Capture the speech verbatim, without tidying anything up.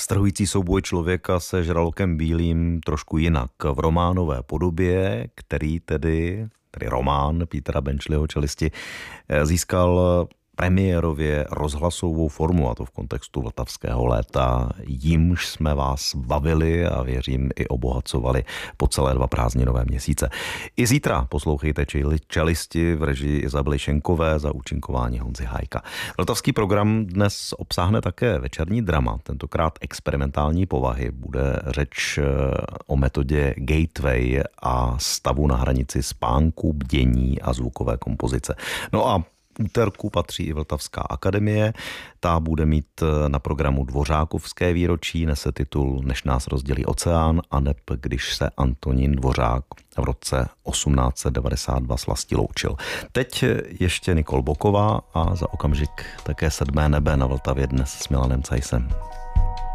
Strhující souboj člověka se žralokem bílým trošku jinak v románové podobě, který tedy, tedy román Petera Benčliho Čelisti, získal premiérově rozhlasovou formu, a to v kontextu vltavského léta. Jimž jsme vás bavili a věřím i obohacovali po celé dva prázdninové měsíce. I zítra poslouchejte Čelisti v režii Izabely Šenkové za účinkování Honzy Hájka. Vltavský program dnes obsáhne také večerní drama, tentokrát experimentální povahy. Bude řeč o metodě Gateway a stavu na hranici spánku, bdění a zvukové kompozice. No a úterku patří i Vltavská akademie. Ta bude mít na programu Dvořákovské výročí, nese titul Než nás rozdělí oceán, aneb když se Antonín Dvořák v roce osmnáct set devadesát dva s vlastí loučil. Teď ještě Nikol Boková a za okamžik také Sedmé nebe na Vltavě dnes s Milanem Cajsem.